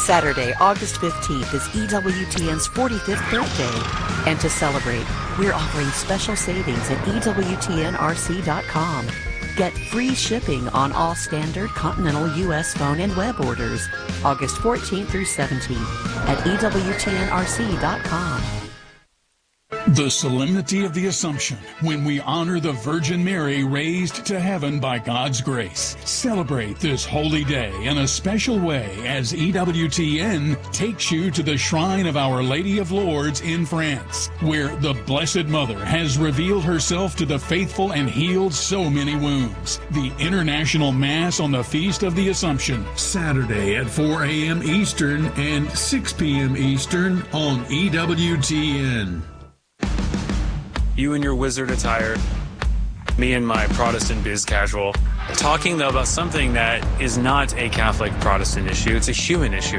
Saturday, August 15th is EWTN's 45th birthday. And to celebrate, we're offering special savings at EWTNRC.com. Get free shipping on all standard continental U.S. phone and web orders, August 14th through 17th at EWTNRC.com. The solemnity of the Assumption, when we honor the Virgin Mary raised to heaven by God's grace. Celebrate this holy day in a special way as EWTN takes you to the shrine of Our Lady of Lourdes in France, where the Blessed Mother has revealed herself to the faithful and healed so many wounds. The International Mass on the Feast of the Assumption, Saturday at 4 a.m. Eastern and 6 p.m. Eastern on EWTN. You in your wizard attire, me in my Protestant biz casual, talking though about something that is not a Catholic Protestant issue, it's a human issue.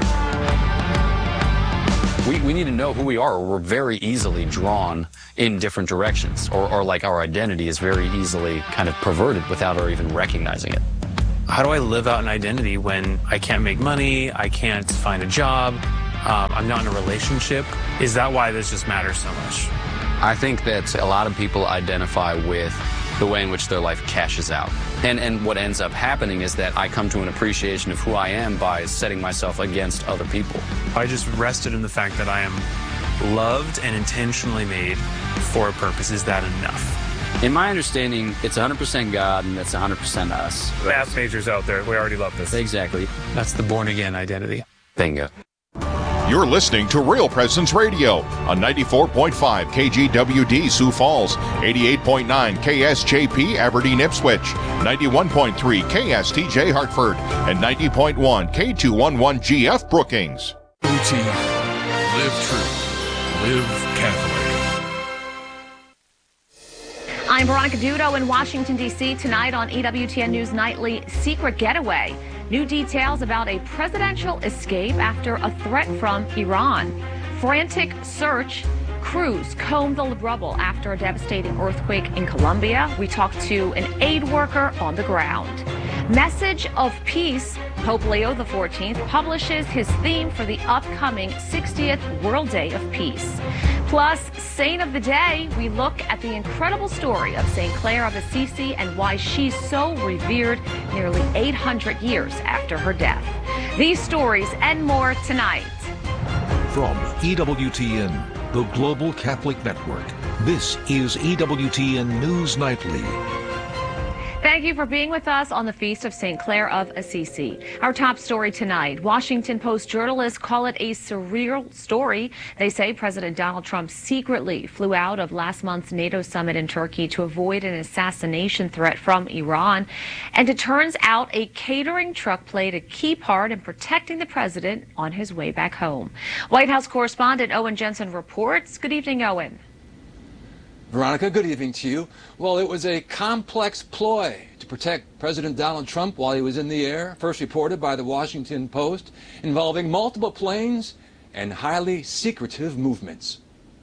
We need to know who we are, or we're very easily drawn in different directions, or like our identity is very easily kind of perverted without our even recognizing it. How do I live out an identity when I can't make money, I can't find a job, I'm not in a relationship? Is that why this just matters so much? I think that a lot of people identify with the way in which their life cashes out. And what ends up happening is that I come to an appreciation of who I am by setting myself against other people. I just rested in the fact that I am loved and intentionally made for a purpose. Is that enough? In my understanding, it's 100% God and it's 100% us. Math majors out there, we already love this. Exactly. That's the born-again identity. Bingo. You're listening to Real Presence Radio on 94.5 KGWD Sioux Falls, 88.9 KSJP Aberdeen Ipswich, 91.3 KSTJ Hartford, and 90.1 K211GF Brookings. OT. Live true. Live Catholic. I'm Veronica Dudo in Washington, D.C. Tonight on EWTN News Nightly, Secret Getaway. New details about a presidential escape after a threat from Iran. Frantic search. Crews comb the rubble after a devastating earthquake in Colombia. We talked to an aid worker on the ground. Message of Peace. Pope Leo XIV publishes his theme for the upcoming 60th World Day of Peace. Plus, Saint of the Day, we look at the incredible story of St. Clare of Assisi and why she's so revered nearly 800 years after her death. These stories and more tonight. From EWTN, the Global Catholic Network, this is EWTN News Nightly. Thank you for being with us on the Feast of St. Clare of Assisi. Our top story tonight, Washington Post journalists call it a surreal story. They say President Donald Trump secretly flew out of last month's NATO summit in Turkey to avoid an assassination threat from Iran. And it turns out a catering truck played a key part in protecting the president on his way back home. White House correspondent Owen Jensen reports. Good evening, Owen. Veronica, good evening to you. Well, it was a complex ploy to protect President Donald Trump while he was in the air, first reported by the Washington Post, involving multiple planes and highly secretive movements.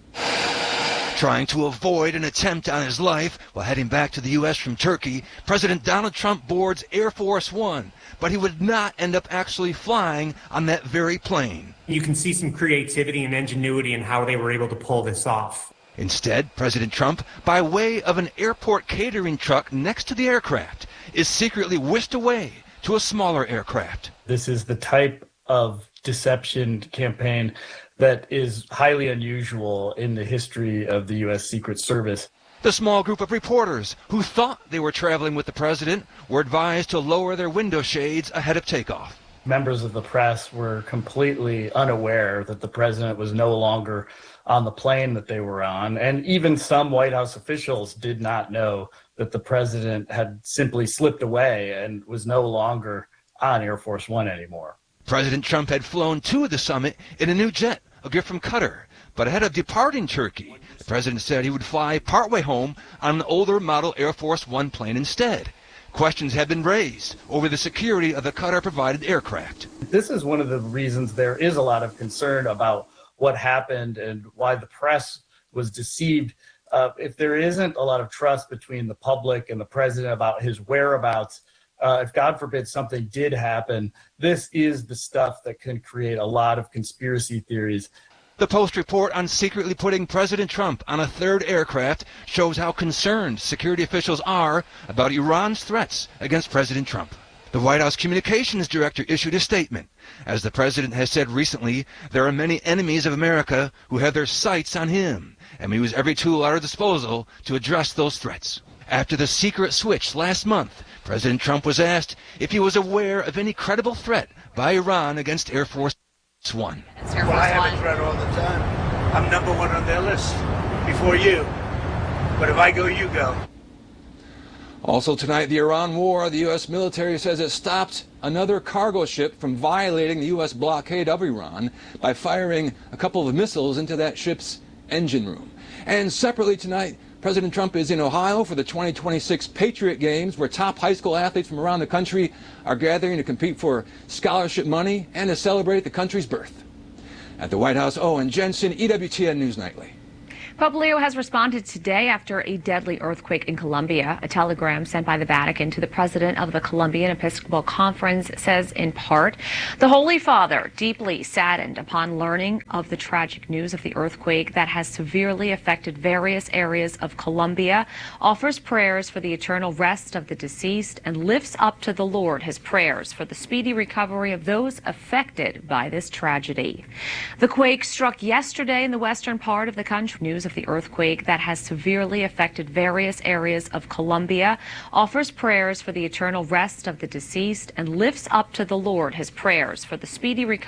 Trying to avoid an attempt on his life while heading back to the U.S. from Turkey, President Donald Trump boards Air Force One, but he would not end up actually flying on that very plane. You can see some creativity and ingenuity in how they were able to pull this off. Instead, President Trump, by way of an airport catering truck next to the aircraft, is secretly whisked away to a smaller aircraft. This is the type of deception campaign that is highly unusual in the history of the U.S. Secret Service. The small group of reporters who thought they were traveling with the president were advised to lower their window shades ahead of takeoff. Members of the press were completely unaware that the president was no longer on the plane that they were on, and even some White House officials did not know that the president had simply slipped away and was no longer on Air Force One anymore. President Trump had flown to the summit in a new jet, a gift from Qatar, but ahead of departing Turkey, the president said he would fly partway home on an older model Air Force One plane instead. Questions have been raised over the security of the Qatar-provided aircraft. This is one of the reasons there is a lot of concern about what happened and why the press was deceived. If there isn't a lot of trust between the public and the president about his whereabouts, if God forbid something did happen, this is the stuff that can create a lot of conspiracy theories. The Post report on secretly putting President Trump on a third aircraft shows how concerned security officials are about Iran's threats against President Trump. The White House communications director issued a statement. As the president has said recently, there are many enemies of America who have their sights on him, and we use every tool at our disposal to address those threats. After the secret switch last month, President Trump was asked if he was aware of any credible threat by Iran against Air Force One. Well, I have a threat all the time. I'm number one on their list before you. But if I go, you go. Also tonight, the Iran war. The U.S. military says it stopped another cargo ship from violating the U.S. blockade of Iran by firing a couple of missiles into that ship's engine room. And separately tonight, President Trump is in Ohio for the 2026 Patriot Games, where top high school athletes from around the country are gathering to compete for scholarship money and to celebrate the country's birth. At the White House, Owen Jensen, EWTN News Nightly. Pope Leo has responded today after a deadly earthquake in Colombia. A telegram sent by the Vatican to the president of the Colombian Episcopal Conference says, in part, the Holy Father, deeply saddened upon learning of the tragic news of the earthquake that has severely affected various areas of Colombia, offers prayers for the eternal rest of the deceased and lifts up to the Lord his prayers for the speedy recovery of those affected by this tragedy. The quake struck yesterday in the western part of the country. News of the earthquake that has severely affected various areas of Colombia, offers prayers for the eternal rest of the deceased and lifts up to the Lord his prayers for the speedy recovery